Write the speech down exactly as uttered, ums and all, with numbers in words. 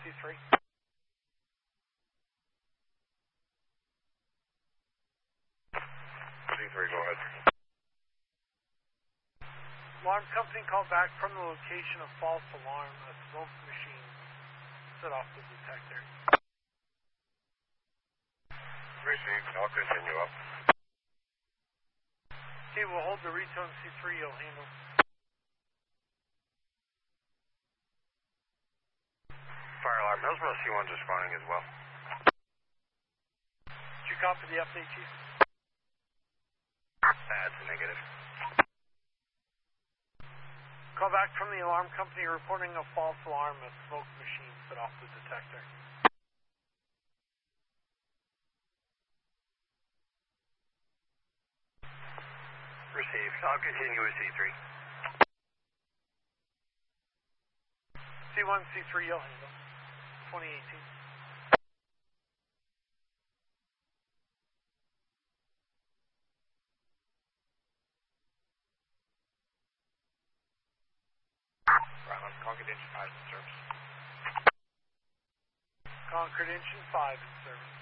three. C three, go ahead. Alarm company called back from the location of false alarm. A smoke machine set off the detector. Received. I'll continue up. Okay, we'll hold the retone C three. You'll handle. Fire alarm. Hillsborough C one's responding as well. Did you copy the update, Chief? That's a negative. Call back from the alarm company reporting a false alarm. A smoke machine set off the detector. Received. I'll continue with C three. C one, C three, you'll handle. twenty eighteen. Right, Concord Engine five in service. Concord Engine five in service.